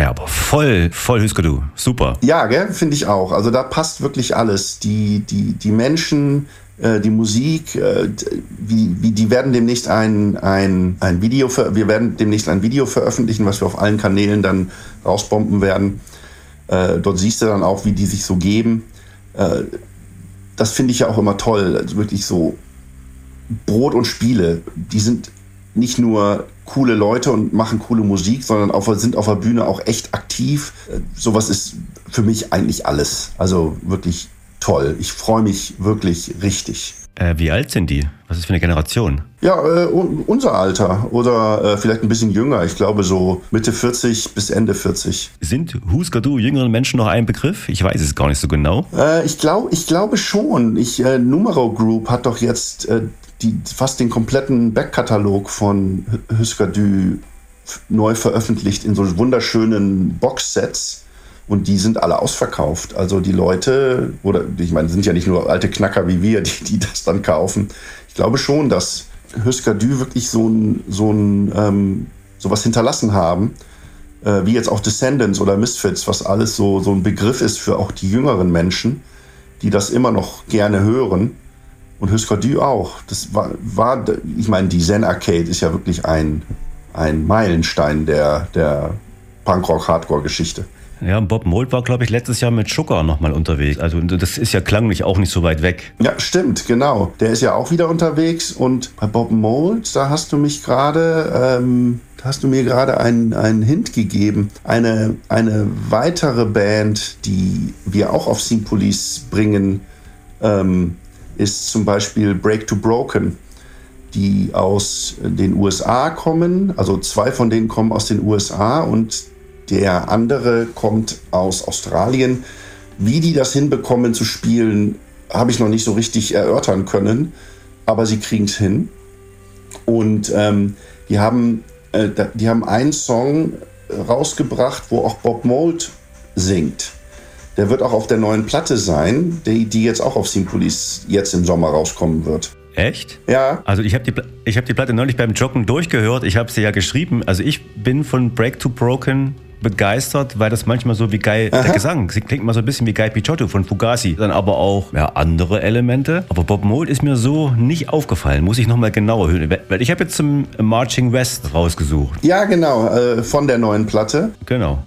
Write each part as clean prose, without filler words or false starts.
Ja, aber voll Husker Du. Super. Ja, gell, finde ich auch. Also da passt wirklich alles. Die Menschen, die Musik, die werden demnächst wir werden demnächst ein Video veröffentlichen, was wir auf allen Kanälen dann rausbomben werden. Dort siehst du dann auch, wie die sich so geben. Das finde ich ja auch immer toll. Also wirklich so Brot und Spiele. Die sind nicht nur coole Leute und machen coole Musik, sondern sind auf der Bühne auch echt aktiv. Sowas ist für mich eigentlich alles. Also wirklich toll. Ich freue mich wirklich richtig. Wie alt sind die? Was ist für eine Generation? Ja, unser Alter oder vielleicht ein bisschen jünger. Ich glaube so Mitte 40 bis Ende 40. Sind Husker Du jüngeren Menschen noch ein Begriff? Ich weiß es gar nicht so genau. Ich glaube schon. Numero Group hat doch jetzt fast den kompletten Backkatalog von Husker Du neu veröffentlicht in so wunderschönen Boxsets. Und die sind alle ausverkauft. Also die Leute, oder ich meine, sind ja nicht nur alte Knacker wie wir, die das dann kaufen. Ich glaube schon, dass Husker Du wirklich sowas hinterlassen haben, wie jetzt auch Descendants oder Misfits, was alles so ein Begriff ist für auch die jüngeren Menschen, die das immer noch gerne hören. Und Husker Du auch. Das war ich meine, die Zen Arcade ist ja wirklich ein Meilenstein der Punkrock-Hardcore-Geschichte. Ja, Bob Mould war, glaube ich, letztes Jahr mit Sugar nochmal unterwegs. Also das ist ja klanglich auch nicht so weit weg. Ja, stimmt, genau. Der ist ja auch wieder unterwegs. Und bei Bob Mould, da hast du mir gerade einen Hint gegeben. Eine weitere Band, die wir auch auf Scene Police bringen, ist zum Beispiel Break to Broken, die aus den USA kommen. Also 2 von denen kommen aus den USA und der andere kommt aus Australien. Wie die das hinbekommen zu spielen, habe ich noch nicht so richtig erörtern können, aber sie kriegen es hin. Und die haben einen Song rausgebracht, wo auch Bob Mould singt. Der wird auch auf der neuen Platte sein, die jetzt auch auf Scene Police jetzt im Sommer rauskommen wird. Echt? Ja. Also ich hab die Platte neulich beim Joggen durchgehört. Ich habe sie ja geschrieben. Also ich bin von Break to Broken begeistert, weil das manchmal so wie Guy, der Gesang klingt mal so ein bisschen wie Guy Picciotto von Fugazi, dann aber auch andere Elemente. Aber Bob Mould ist mir so nicht aufgefallen, muss ich nochmal genauer hören, weil ich habe jetzt zum Marching West rausgesucht. Ja, genau, von der neuen Platte. Genau.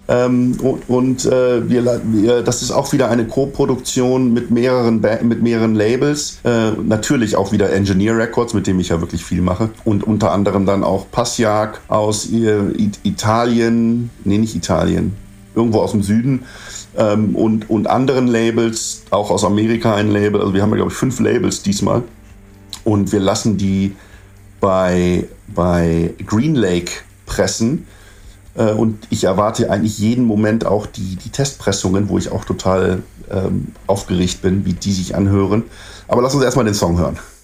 Das ist auch wieder eine Co-Produktion mit mehreren Labels, natürlich auch wieder Engineer Records, mit dem ich ja wirklich viel mache, und unter anderem dann auch Passjak aus Italien, irgendwo aus dem Süden, und anderen Labels, auch aus Amerika ein Label. Also wir haben ja, glaube ich, 5 Labels diesmal. Und wir lassen die bei Green Lake pressen. Und ich erwarte eigentlich jeden Moment auch die Testpressungen, wo ich auch total aufgeregt bin, wie die sich anhören. Aber lass uns erstmal den Song hören.